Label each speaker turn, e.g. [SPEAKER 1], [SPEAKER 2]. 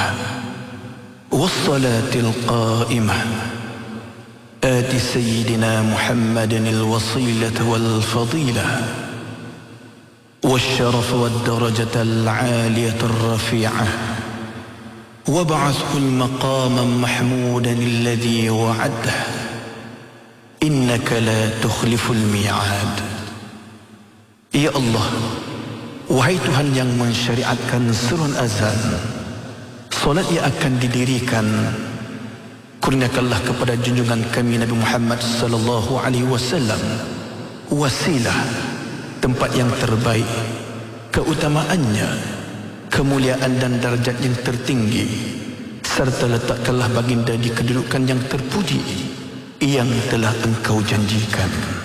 [SPEAKER 1] والصلاة القائمة آت سيدنا محمد الوصيلة والفضيلة والشرف والدرجة العالية الرفيعة وابعثه المقام محمودا الذي وعده إنك لا تخلف الميعاد. Ya Allah, wahai Tuhan yang mensyariatkan seruan azan, solat yang akan didirikan, kurniakanlah kepada junjungan kami Nabi Muhammad sallallahu alaihi wasallam wasilah, tempat yang terbaik, keutamaannya, kemuliaan dan darjat yang tertinggi, serta letakkanlah baginda di kedudukan yang terpuji yang telah Engkau janjikan.